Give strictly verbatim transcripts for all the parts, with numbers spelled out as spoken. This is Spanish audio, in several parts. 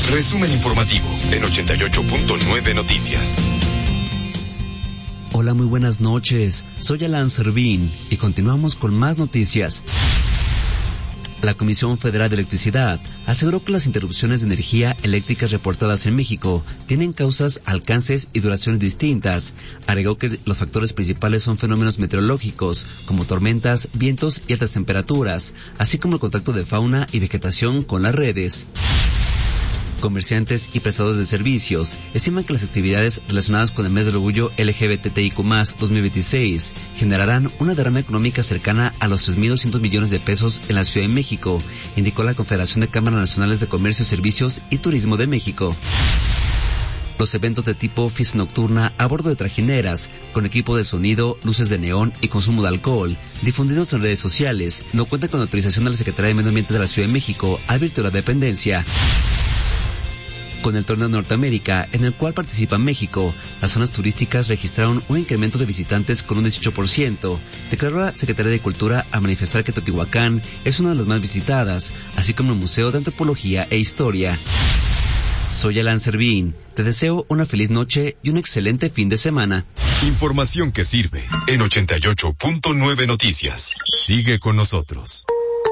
Resumen informativo en ochenta y ocho punto nueve Noticias. Hola, muy buenas noches. Soy Alan Servín y continuamos con más noticias. La Comisión Federal de Electricidad aseguró que las interrupciones de energía eléctrica reportadas en México tienen causas, alcances y duraciones distintas. Agregó que los factores principales son fenómenos meteorológicos, como tormentas, vientos y altas temperaturas, así como el contacto de fauna y vegetación con las redes. Comerciantes y prestadores de servicios estiman que las actividades relacionadas con el mes del orgullo L G B T I Q más, dos mil veintiséis generarán una derrama económica cercana a los tres mil doscientos millones de pesos en la Ciudad de México, indicó la Confederación de Cámaras Nacionales de Comercio, Servicios y Turismo de México. Los eventos de tipo fiesta nocturna a bordo de trajineras, con equipo de sonido, luces de neón y consumo de alcohol, difundidos en redes sociales, no cuentan con autorización de la Secretaría de Medio Ambiente de la Ciudad de México, advirtió la dependencia. Con el torneo de Norteamérica, en el cual participa México, las zonas turísticas registraron un incremento de visitantes con un dieciocho por ciento. Declaró la Secretaría de Cultura a manifestar que Teotihuacán es una de las más visitadas, así como el Museo de Antropología e Historia. Soy Alan Servín. Te deseo una feliz noche y un excelente fin de semana. Información que sirve en ochenta y ocho punto nueve Noticias. Sigue con nosotros.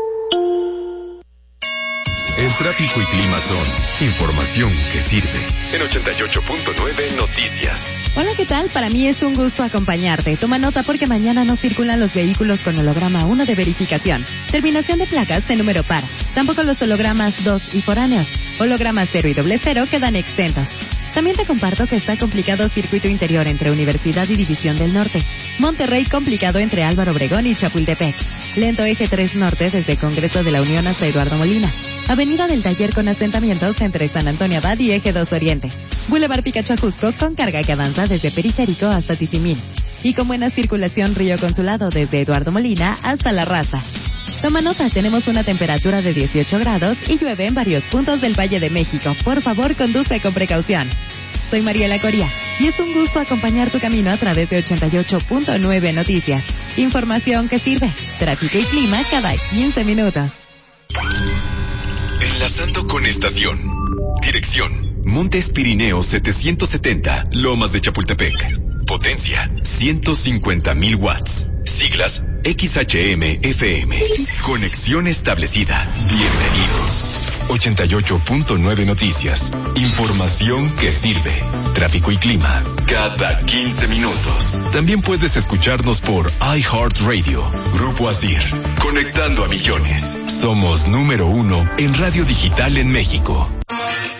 El tráfico y clima son información que sirve en ochenta y ocho punto nueve Noticias. Hola, ¿qué tal? Para mí es un gusto acompañarte. Toma nota porque mañana no circulan los vehículos con holograma uno de verificación. Terminación de placas de número par. Tampoco los hologramas dos y foráneos. Hologramas cero y doble cero quedan exentos. También te comparto que está complicado circuito interior entre Universidad y División del Norte. Monterrey complicado entre Álvaro Obregón y Chapultepec. Lento eje tres Norte desde Congreso de la Unión hasta Eduardo Molina. Avenida del Taller con asentamientos entre San Antonio Abad y Eje dos Oriente. Boulevard Picacho Ajusco con carga que avanza desde Periférico hasta Tizimín. Y con buena circulación Río Consulado desde Eduardo Molina hasta La Raza. Toma nota, tenemos una temperatura de dieciocho grados y llueve en varios puntos del Valle de México. Por favor, conduce con precaución. Soy Mariela Coria y es un gusto acompañar tu camino a través de ochenta y ocho punto nueve Noticias. Información que sirve. Tráfico y clima cada quince minutos. Enlazando con estación. Dirección: Montes Pirineos setecientos setenta, Lomas de Chapultepec. Potencia: ciento cincuenta mil watts. Siglas: X H M F M. Conexión establecida. Bienvenido. ochenta y ocho punto nueve Noticias. Información que sirve. Tráfico y clima cada quince minutos. También puedes escucharnos por iHeartRadio. Grupo Asir. Conectando a millones. Somos número uno en radio digital en México.